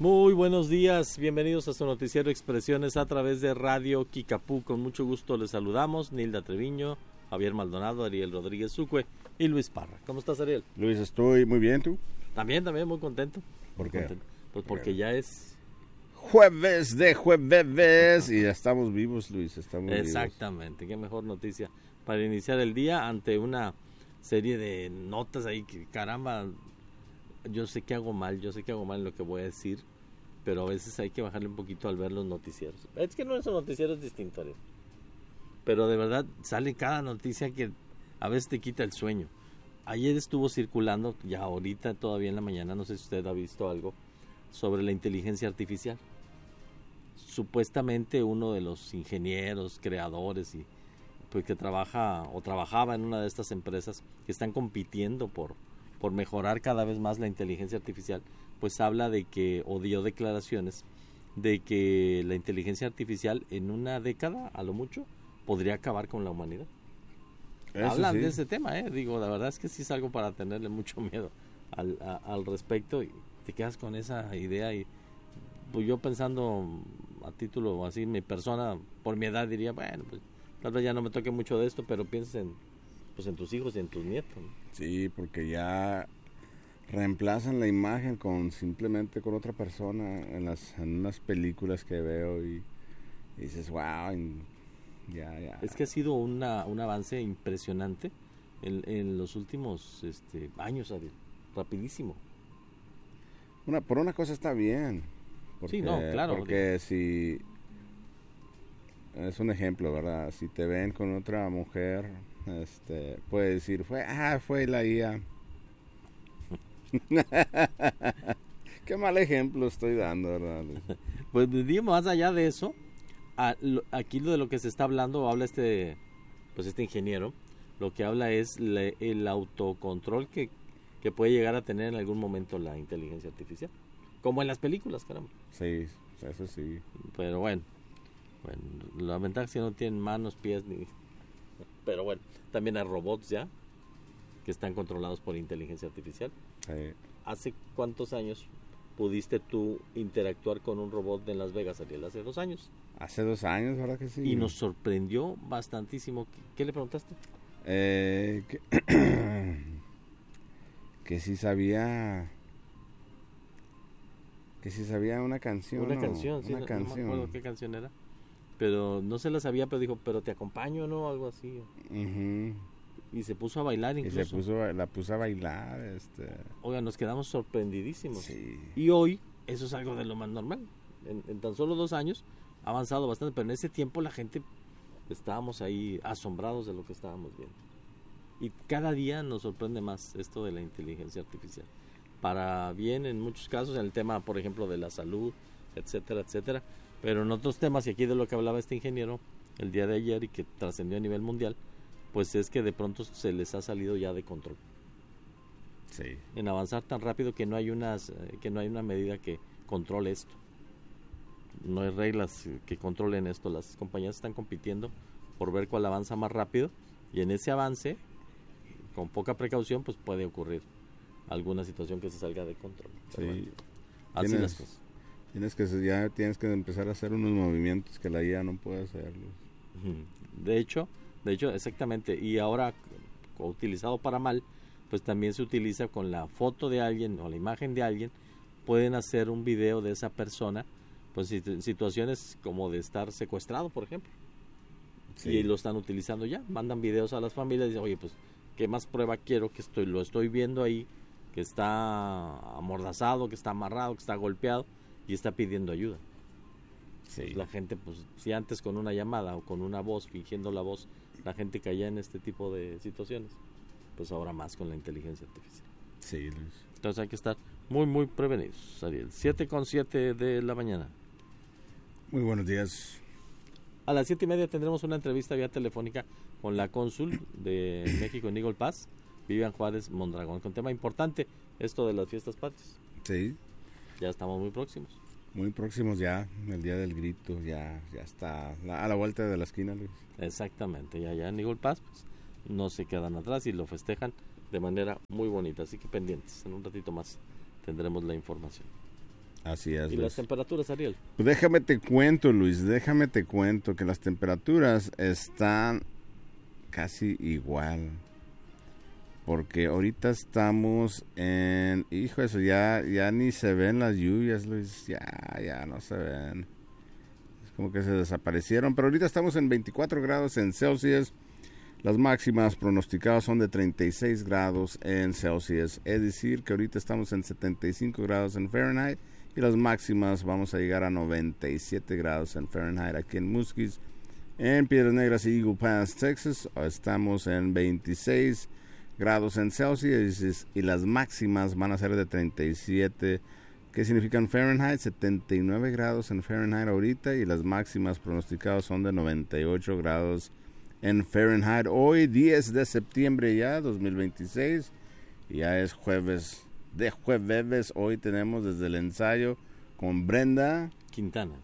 Muy buenos días, bienvenidos a su noticiero Expresiones a través de Radio Kikapú. Con mucho gusto les saludamos, Nilda Treviño, Javier Maldonado, Ariel Rodríguez Sucue y Luis Parra. ¿Cómo estás, Ariel? Luis, estoy muy bien, ¿tú? También, muy contento. ¿Por qué? Contento. Pues porque ya es... Jueves de jueves y ya estamos vivos, Luis, estamos Exactamente, qué mejor noticia para iniciar el día ante una serie de notas ahí que, caramba, yo sé que hago mal en lo que voy a decir, pero a veces hay que bajarle un poquito al ver los noticieros. Es que no son noticieros distintos, pero de verdad sale cada noticia que a veces te quita el sueño. Ayer estuvo circulando, ya ahorita todavía en la mañana, no sé si usted ha visto algo sobre la inteligencia artificial. Supuestamente uno de los ingenieros, creadores y pues que trabajaba en una de estas empresas que están compitiendo por mejorar cada vez más la inteligencia artificial, pues habla de que, o dio declaraciones de que la inteligencia artificial en una década, a lo mucho, podría acabar con la humanidad. Hablan de ese tema, digo, la verdad es que sí es algo para tenerle mucho miedo al respecto, y te quedas con esa idea. Y pues yo pensando a título así, mi persona, por mi edad diría, bueno, pues tal vez ya no me toque mucho de esto, pero piensa en tus hijos y en tus nietos, ¿no? Sí, porque ya reemplazan la imagen simplemente con otra persona en unas películas que veo y dices, wow, ya. Es que ha sido un avance impresionante en los últimos años, Ariel, rapidísimo. Por una cosa está bien. Porque, sí, no, claro. Porque si es un ejemplo, ¿verdad? Si te ven con otra mujer, puede decir, fue la IA. Qué mal ejemplo estoy dando, ¿verdad? Pues digo, más allá de eso, aquí de lo que se está hablando, habla este ingeniero, lo que habla es el autocontrol que puede llegar a tener en algún momento la inteligencia artificial, como en las películas, caramba. Sí, eso sí. Pero bueno, la ventaja es que no tienen manos, pies, pero bueno, también hay robots ya que están controlados por inteligencia artificial. Sí. ¿Hace cuántos años pudiste tú interactuar con un robot en Las Vegas, Ariel? ¿Hace 2 años? Hace 2 años, ¿verdad que sí? Y nos sorprendió bastantísimo. ¿Qué le preguntaste? Que si sabía una canción. Una canción, sí, no me acuerdo qué canción era. Pero no se la sabía, pero dijo, pero te acompaño, ¿no? Algo así. Uh-huh. Y se puso a bailar incluso. Y la puso a bailar. Oiga, nos quedamos sorprendidísimos. Sí. Y hoy, eso es algo de lo más normal. En tan solo 2 años ha avanzado bastante, pero en ese tiempo la gente estábamos ahí asombrados de lo que estábamos viendo. Y cada día nos sorprende más esto de la inteligencia artificial. Para bien en muchos casos, en el tema, por ejemplo, de la salud, etcétera, etcétera. Pero en otros temas, y aquí de lo que hablaba este ingeniero el día de ayer y que trascendió a nivel mundial, pues es que de pronto se les ha salido ya de control. Sí. En avanzar tan rápido que no hay una medida que controle esto. No hay reglas que controlen esto. Las compañías están compitiendo por ver cuál avanza más rápido, y en ese avance, con poca precaución, pues puede ocurrir alguna situación que se salga de control. Sí. Bueno, así las cosas. Tienes que empezar a hacer unos movimientos que la IA no puede hacer. De hecho, exactamente. Y ahora, utilizado para mal, pues también se utiliza con la foto de alguien o la imagen de alguien. Pueden hacer un video de esa persona, pues situaciones como de estar secuestrado, por ejemplo. Sí. Y lo están utilizando ya. Mandan videos a las familias y dicen, oye, pues, ¿qué más prueba quiero? Que lo estoy viendo ahí, que está amordazado, que está amarrado, que está golpeado y está pidiendo ayuda. Sí. Pues la gente, pues, si antes con una llamada o con una voz, fingiendo la voz, la gente caía en este tipo de situaciones, pues ahora más con la inteligencia artificial. Sí, Luis. Entonces hay que estar muy, muy prevenidos, Ariel. 7:07 de la mañana. Muy buenos días. A las 7:30 tendremos una entrevista vía telefónica con la cónsul de México en Eagle Pass, Vivian Juárez Mondragón, con tema importante, esto de las fiestas patrias. Sí. Ya estamos muy próximos. Muy próximos ya, el día del grito, ya está a la vuelta de la esquina, Luis. Exactamente, ya en Eagle Pass, pues, no se quedan atrás y lo festejan de manera muy bonita, así que pendientes, en un ratito más tendremos la información. Así es, ¿Y Luis. las temperaturas, Ariel? Pues déjame te cuento, Luis, que las temperaturas están casi igual. Porque ahorita estamos en... Hijo, eso ya ni se ven las lluvias, Luis. Ya no se ven. Es como que se desaparecieron. Pero ahorita estamos en 24 grados en Celsius. Las máximas pronosticadas son de 36 grados en Celsius. Es decir, que ahorita estamos en 75 grados en Fahrenheit. Y las máximas vamos a llegar a 97 grados en Fahrenheit aquí en Musquis. En Piedras Negras y Eagle Pass, Texas, estamos en 26 grados en Celsius y las máximas van a ser de 37, que significan Fahrenheit, 79 grados en Fahrenheit ahorita, y las máximas pronosticadas son de 98 grados en Fahrenheit. Hoy, 10 de septiembre ya, 2026, y ya es jueves de jueves. Hoy tenemos desde el ensayo con Brenda Quintana.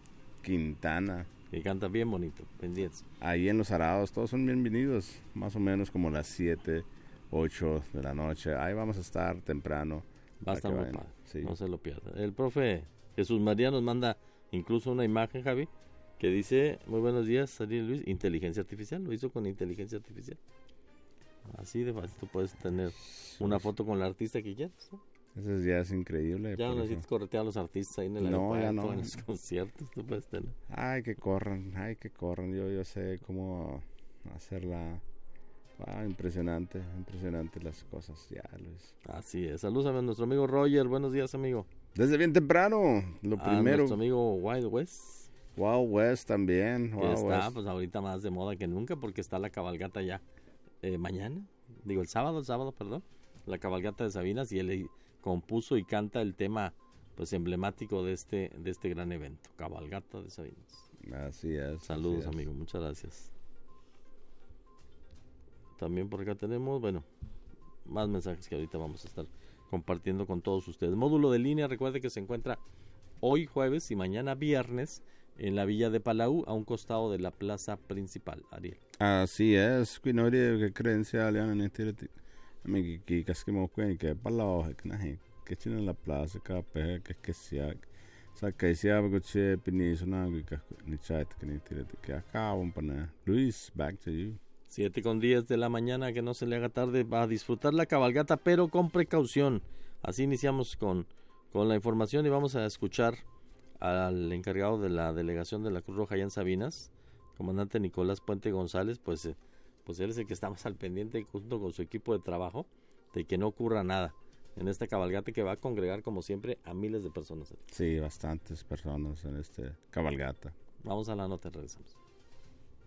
Que canta bien bonito, pendientes. Ahí en Los Arados, todos son bienvenidos, más o menos como las 7, 8 de la noche. Ahí vamos a estar temprano. Va a estar muy padre, sí. No se lo pierda. El profe Jesús María nos manda incluso una imagen, Javi, que dice, muy buenos días, Ariel Luis, inteligencia artificial, lo hizo con inteligencia artificial. Así de fácil, tú puedes tener una foto con el artista que quieras, ¿no? Eso ya es increíble. Ya no necesitas corretear a los artistas ahí en el aeropuerto, ya no. En los conciertos, tú puedes tener. Ay, que corran. Yo sé cómo hacerla. Wow, impresionante las cosas ya, Luis. Así es. Saludos a nuestro amigo Roger. Buenos días, amigo. Desde bien temprano, lo primero. Nuestro amigo Wild West. Wild West también. Que está, pues ahorita más de moda que nunca porque está la cabalgata ya mañana. Digo, el sábado, perdón. La cabalgata de Sabinas y él compuso y canta el tema pues emblemático de este gran evento, Cabalgata de Sabinas. Así es. Saludos, amigo. Muchas gracias. También por acá tenemos, más mensajes que ahorita vamos a estar compartiendo con todos ustedes. Módulo de línea, recuerde que se encuentra hoy jueves y mañana viernes en la Villa de Palau, a un costado de la plaza principal, Ariel. Así es. Que creencia lean en que casi me que Palau, que tiene la plaza, que sea. Que sea algo che pinisona ni chat que acaban para Luis, back to you. 7:10 de la mañana, que no se le haga tarde, va a disfrutar la cabalgata, pero con precaución. Así iniciamos con la información y vamos a escuchar al encargado de la delegación de la Cruz Roja allá en Sabinas, comandante Nicolás Puente González, pues él es el que está más al pendiente junto con su equipo de trabajo de que no ocurra nada en esta cabalgata que va a congregar como siempre a miles de personas. Sí, bastantes personas en esta cabalgata. Vamos a la nota y regresamos.